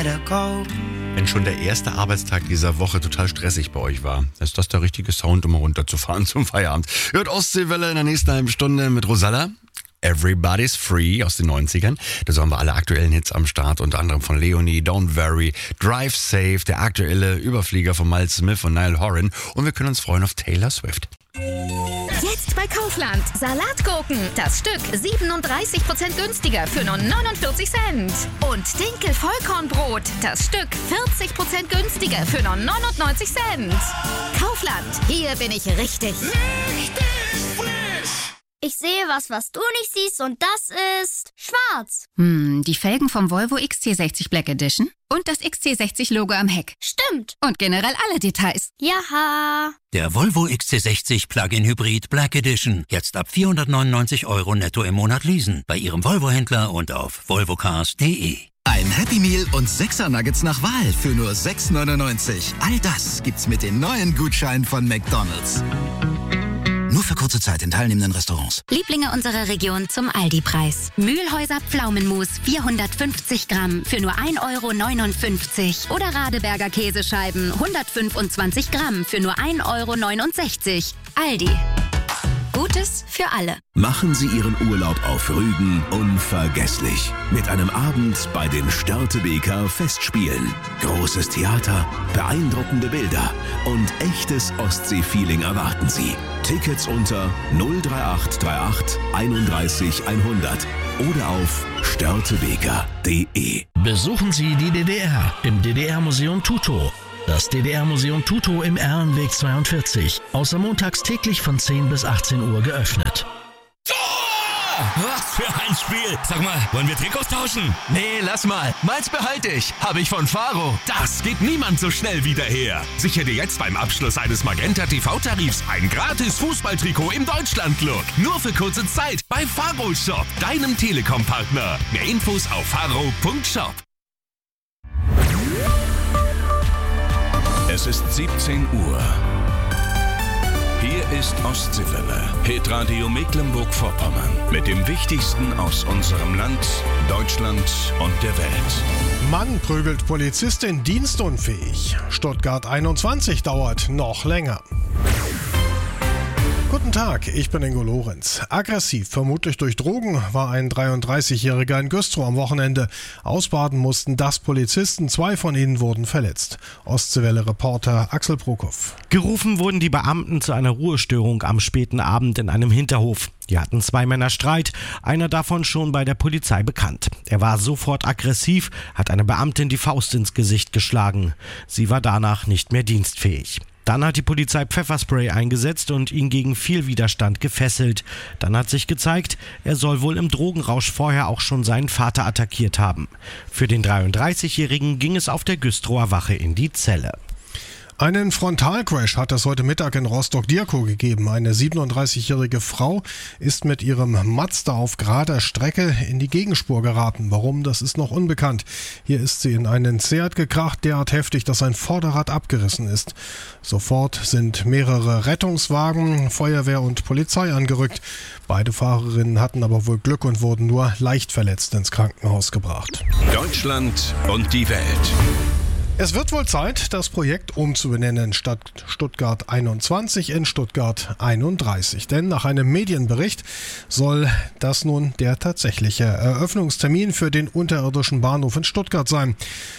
better go. Wenn schon der erste Arbeitstag dieser Woche total stressig bei euch war, ist das der richtige Sound, um runterzufahren zum Feierabend. Hört Ostseewelle in der nächsten halben Stunde mit Rosalla. Everybody's Free aus den 90ern. Da haben wir alle aktuellen Hits am Start, unter anderem von Leonie, Don't Worry, Drive Safe, der aktuelle Überflieger von Miles Smith und Niall Horan. Und wir können uns freuen auf Taylor Swift. Jetzt bei Kaufland. Salatgurken. Das Stück 37% günstiger für nur 49 Cent. Und Dinkel-Vollkornbrot. Das Stück 40% günstiger für nur 99 Cent. Kaufland. Hier bin ich richtig. Ich sehe was du nicht siehst und das ist schwarz. Die Felgen vom Volvo XC60 Black Edition und das XC60-Logo am Heck. Stimmt. Und generell alle Details. Jaha. Der Volvo XC60 Plug-in Hybrid Black Edition. Jetzt ab 499 € netto im Monat leasen. Bei Ihrem Volvo-Händler und auf volvocars.de. Ein Happy Meal und 6er Nuggets nach Wahl für nur 6,99. All das gibt's mit den neuen Gutscheinen von McDonald's. Nur für kurze Zeit in teilnehmenden Restaurants. Lieblinge unserer Region zum Aldi-Preis. Mühlhäuser Pflaumenmus 450 Gramm für nur 1,59 € oder Radeberger Käsescheiben 125 Gramm für nur 1,69 €. Aldi. Gutes für alle. Machen Sie Ihren Urlaub auf Rügen unvergesslich. Mit einem Abend bei den Störtebeker Festspielen. Großes Theater, beeindruckende Bilder und echtes Ostsee-Feeling erwarten Sie. Tickets unter 03838 31 100 oder auf störtebeker.de. Besuchen Sie die DDR im DDR-Museum Tutow. Das DDR-Museum Tutow im Erlenweg 42. Außer montags täglich von 10 bis 18 Uhr geöffnet. Was für ein Spiel! Sag mal, wollen wir Trikots tauschen? Nee, lass mal. Meins behalte ich. Habe ich von Faro. Das geht niemand so schnell wieder her. Sichere dir jetzt beim Abschluss eines Magenta TV-Tarifs ein gratis Fußballtrikot im Deutschland-Look. Nur für kurze Zeit bei Faro Shop, deinem Telekom-Partner. Mehr Infos auf faro.shop. Es ist 17 Uhr. Hier ist Ostseewelle, Hitradio Mecklenburg-Vorpommern. Mit dem Wichtigsten aus unserem Land, Deutschland und der Welt. Mann prügelt Polizistin dienstunfähig. Stuttgart 21 dauert noch länger. Guten Tag, ich bin Ingo Lorenz. Aggressiv, vermutlich durch Drogen, war ein 33-Jähriger in Güstrow am Wochenende. Ausbaden mussten das Polizisten, 2 von ihnen wurden verletzt. Ostseewelle-Reporter Axel Prokow. Gerufen wurden die Beamten zu einer Ruhestörung am späten Abend in einem Hinterhof. Die hatten 2 Männer Streit, einer davon schon bei der Polizei bekannt. Er war sofort aggressiv, hat eine Beamtin die Faust ins Gesicht geschlagen. Sie war danach nicht mehr dienstfähig. Dann hat die Polizei Pfefferspray eingesetzt und ihn gegen viel Widerstand gefesselt. Dann hat sich gezeigt, er soll wohl im Drogenrausch vorher auch schon seinen Vater attackiert haben. Für den 33-Jährigen ging es auf der Güstrower Wache in die Zelle. Einen Frontalcrash hat es heute Mittag in Rostock-Dierkow gegeben. Eine 37-jährige Frau ist mit ihrem Mazda auf gerader Strecke in die Gegenspur geraten. Warum, das ist noch unbekannt. Hier ist sie in einen Seat gekracht, derart heftig, dass ein Vorderrad abgerissen ist. Sofort sind mehrere Rettungswagen, Feuerwehr und Polizei angerückt. Beide Fahrerinnen hatten aber wohl Glück und wurden nur leicht verletzt ins Krankenhaus gebracht. Deutschland und die Welt. Es wird wohl Zeit, das Projekt umzubenennen, statt Stuttgart 21 in Stuttgart 31. Denn nach einem Medienbericht soll das nun der tatsächliche Eröffnungstermin für den unterirdischen Bahnhof in Stuttgart sein.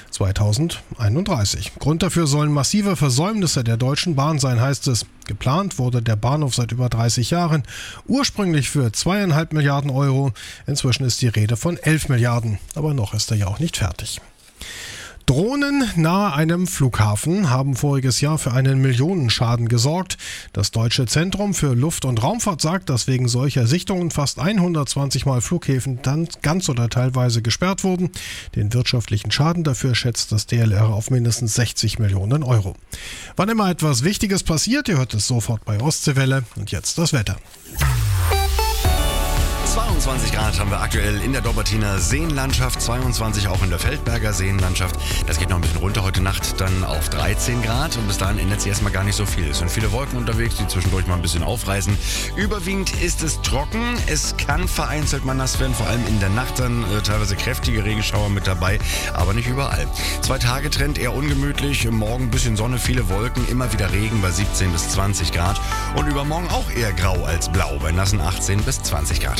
2031. Grund dafür sollen massive Versäumnisse der Deutschen Bahn sein, heißt es. Geplant wurde der Bahnhof seit über 30 Jahren, ursprünglich für 2,5 Milliarden Euro. Inzwischen ist die Rede von 11 Milliarden, aber noch ist er ja auch nicht fertig. Drohnen nahe einem Flughafen haben voriges Jahr für einen Millionenschaden gesorgt. Das Deutsche Zentrum für Luft- und Raumfahrt sagt, dass wegen solcher Sichtungen fast 120 Mal Flughäfen dann ganz oder teilweise gesperrt wurden. Den wirtschaftlichen Schaden dafür schätzt das DLR auf mindestens 60 Millionen Euro. Wann immer etwas Wichtiges passiert, ihr hört es sofort bei Ostseewelle. Und jetzt das Wetter. 22 Grad haben wir aktuell in der Dobbertiner Seenlandschaft, 22 auch in der Feldberger Seenlandschaft. Das geht noch ein bisschen runter heute Nacht, dann auf 13 Grad und bis dahin ändert sich erstmal gar nicht so viel. Es sind viele Wolken unterwegs, die zwischendurch mal ein bisschen aufreißen. Überwiegend ist es trocken, es kann vereinzelt mal nass werden, vor allem in der Nacht dann teilweise kräftige Regenschauer mit dabei, aber nicht überall. 2-Tage-Trend eher ungemütlich, morgen ein bisschen Sonne, viele Wolken, immer wieder Regen bei 17 bis 20 Grad und übermorgen auch eher grau als blau bei nassen 18 bis 20 Grad.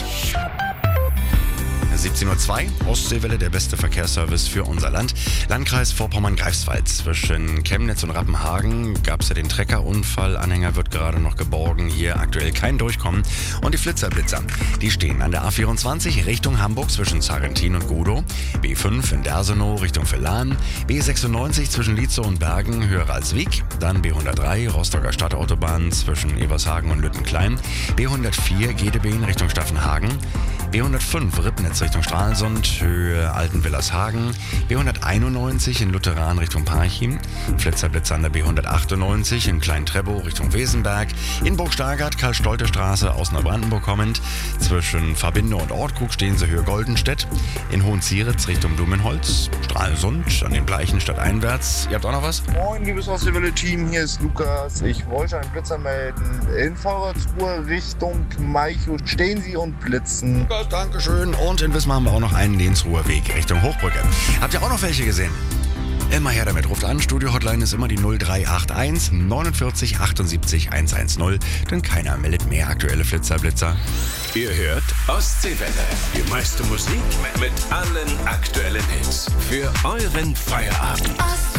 17:02 Uhr, Ostseewelle, der beste Verkehrsservice für unser Land. Landkreis Vorpommern-Greifswald. Zwischen Chemnitz und Rappenhagen gab es ja den Treckerunfall. Anhänger wird gerade noch geborgen. Hier aktuell kein Durchkommen. Und die Flitzer-Blitzer, die stehen an der A24 Richtung Hamburg zwischen Sarrentin und Gudow. B5 in Dersenow Richtung Villan. B96 zwischen Lietzow und Bergen, höher als Wiek. Dann B103 Rostocker Stadtautobahn zwischen Evershagen und Lüttenklein. B104 Gedebeen Richtung Staffenhagen. B105 Ribnitz Richtung Stralsund, Höhe Altenwillershagen. B191 in Lutheran Richtung Parchim. Flitzer-Blitzer an der B198 in Klein-Treppow Richtung Wesenberg. In Burg-Stargard, Karl-Stolte-Straße aus Neubrandenburg kommend. Zwischen Verbinde und Ortkrug stehen sie Höhe Goldenstedt. In Hohenzieritz Richtung Blumenholz. Stralsund an den Bleichen stadteinwärts. Ihr habt auch noch was? Moin, liebes Ostseewelle-Team, hier ist Lukas. Ich wollte einen Blitzer melden. In Vorwärtsruhe Richtung Maichow stehen sie und blitzen. Lukas, Dankeschön. Und in Wismar haben wir auch noch einen Lehnsruher Weg Richtung Hochbrücke. Habt ihr auch noch welche gesehen? Immer her damit. Ruft an. Studio-Hotline ist immer die 0381 49 78 110. Denn keiner meldet mehr aktuelle Flitzer-Blitzer. Ihr hört Ostseewelle. Die meiste Musik mit allen aktuellen Hits. Für euren Feierabend.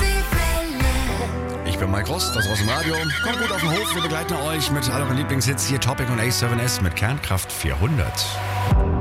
Ich bin Mike Rost, das aus dem Radio. Kommt gut auf den Hof, wir begleiten euch mit all euren Lieblingshits. Hier Topic und A7S mit Kernkraft 400.